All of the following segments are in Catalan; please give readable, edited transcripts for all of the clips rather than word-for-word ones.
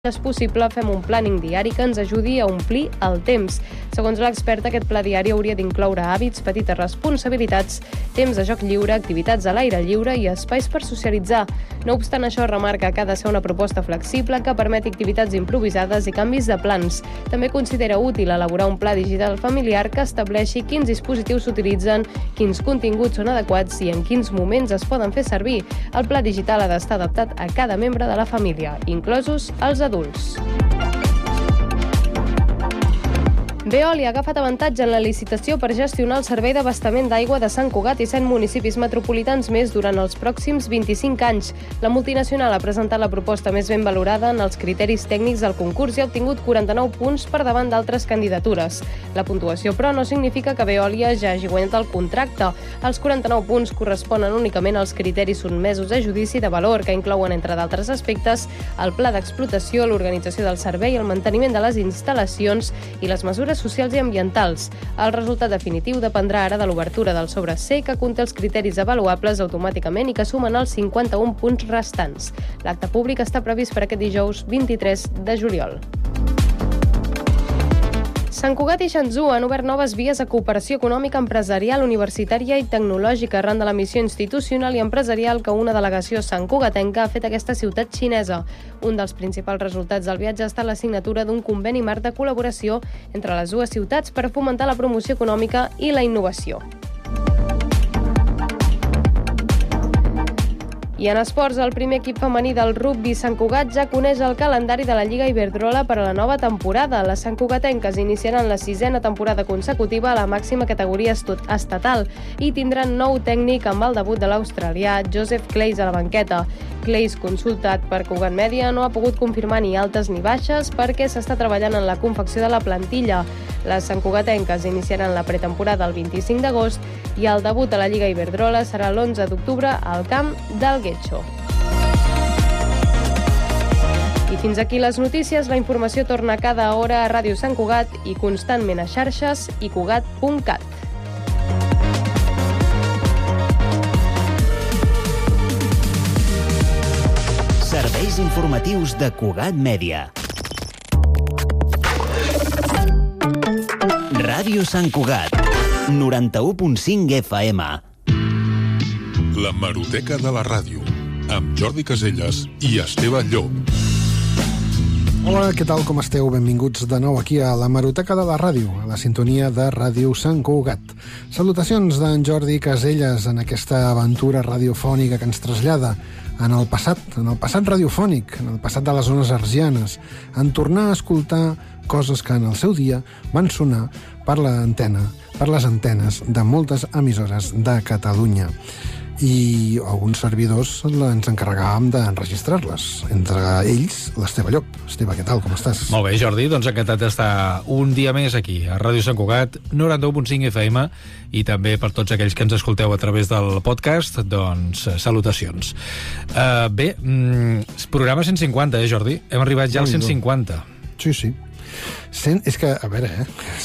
és possible, fem un planning diari que ens ajudi a omplir el temps. Segons l'expert, aquest pla diari hauria d'incloure hàbits, petites responsabilitats, temps de joc lliure, activitats a l'aire lliure i espais per socialitzar. No obstant això, remarca que ha de ser una proposta flexible que permeti activitats improvisades i canvis de plans. També considera útil elaborar un pla digital familiar que estableixi quins dispositius s'utilitzen, quins continguts són adequats i en quins moments es poden fer servir. El pla digital ha d'estar adaptat a cada membre de la família, inclosos els adults. Veolia ha agafat avantatge en la licitació per gestionar el servei d'abastament d'aigua de Sant Cugat i 100 municipis metropolitans més durant els pròxims 25 anys. La multinacional ha presentat la proposta més ben valorada en els criteris tècnics del concurs i ha obtingut 49 punts per davant d'altres candidatures. La puntuació, però, no significa que Veolia ja hagi guanyat el contracte. Els 49 punts corresponen únicament als criteris sotmesos a judici de valor, que inclouen, entre d'altres aspectes, el pla d'explotació, l'organització del servei, el manteniment de les instal·lacions i les mesures socials i ambientals. El resultat definitiu dependrà ara de l'obertura del sobre C, que conté els criteris avaluables automàticament i que sumen els 51 punts restants. L'acte públic està previst per aquest dijous 23 de juliol. Sant Cugat i Xanzu han obert noves vies a cooperació econòmica, empresarial, universitària i tecnològica arran de la missió institucional i empresarial que una delegació santcugatenca ha fet a aquesta ciutat xinesa. Un dels principals resultats del viatge ha estat la signatura d'un conveni marc de col·laboració entre les dues ciutats per fomentar la promoció econòmica i la innovació. I en esports, el primer equip femení del rugbi Sant Cugat ja coneix el calendari de la Lliga Iberdrola per a la nova temporada. Les santcugatenques iniciaran la 6a temporada consecutiva a la màxima categoria estatal i tindran nou tècnic amb el debut de l'australià Joseph Clays a la banqueta. Clays, consultat per Cugat Mèdia, no ha pogut confirmar ni altes ni baixes perquè s'està treballant en la confecció de la plantilla. Les santcugatenques iniciaran la pretemporada el 25 d'agost i el debut a la Lliga Iberdrola serà l'11 d'octubre al camp del Getxo. I fins aquí les notícies. La informació torna cada hora a Ràdio Sant Cugat i constantment a xarxes i cugat.cat. Serveis informatius de Cugat Mèdia. Ràdio Sant Cugat, 91.5 FM. La Hemeroteca de la Ràdio, amb Jordi Caselles i Esteve Llop. Hola, què tal, com esteu? Benvinguts de nou aquí a la Hemeroteca de la Ràdio, a la sintonia de Ràdio Sant Cugat. Salutacions d'en Jordi Caselles en aquesta aventura radiofònica que ens trasllada en el passat radiofònic, en el passat de les zones arsianes, en tornar a escoltar coses que en el seu dia van sonar per les antenes de moltes emissores de Catalunya. I alguns servidors ens encarregàvem d'enregistrar-les. Entre ells, l'Esteve Llop. Esteve, què tal, com estàs? Molt bé, Jordi, doncs encantat d'estar un dia més aquí, a Ràdio Sant Cugat, 91.5 FM, i també per tots aquells que ens escolteu a través del podcast, doncs salutacions. Bé, programa 150, Jordi? Hem arribat ja al 150. Sí, sí. És que, a veure,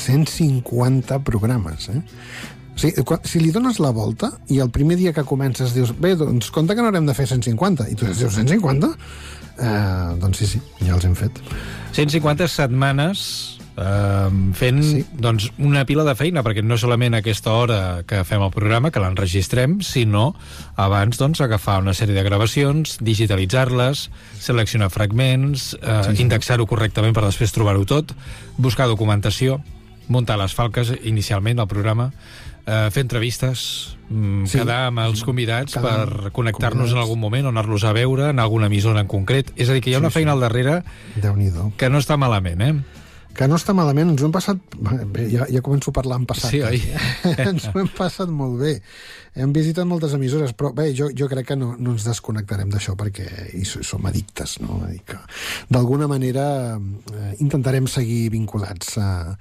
150 programes, O sigui, si li dones la volta i el primer dia que comences dius, bé, doncs compte que n'haurem de fer 150, i tu dius 150? Doncs sí, ja els hem fet. 150 setmanes fent doncs, una pila de feina, perquè no solament a aquesta hora que fem el programa, que l'enregistrem, sinó abans doncs, agafar una sèrie de gravacions, digitalitzar-les, seleccionar fragments, indexar-ho correctament per després trobar-ho tot, buscar documentació, muntar les falques inicialment al programa, fer entrevistes, quedar amb els convidats per connectar-nos en algun moment o anar-los a veure en alguna emissora en concret. És a dir, que hi ha una feina al darrere que no està malament, Que no està malament, ens ho hem passat... Bé, ja començo a parlar en passat. Sí, oi? Ens ho hem passat molt bé. Hem visitat moltes emissores, però bé, jo crec que no ens desconnectarem d'això perquè hi som addictes, no? D'alguna manera intentarem seguir vinculats a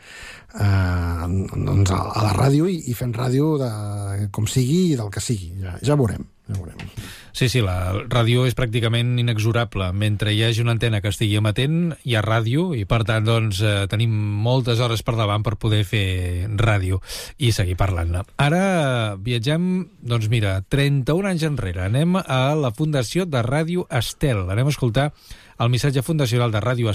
la ràdio i fent ràdio com sigui i del que sigui. Ja veurem. Sí, la ràdio és pràcticament inexorable. Mentre hi hagi una antena que estigui emetent, hi ha ràdio i, per tant, doncs, tenim moltes hores per davant per poder fer ràdio i seguir parlant-ne. Ara viatgem, doncs mira, 31 anys enrere. Anem a la Fundació de Ràdio Estel. Anem a escoltar el missatge fundacional de Ràdio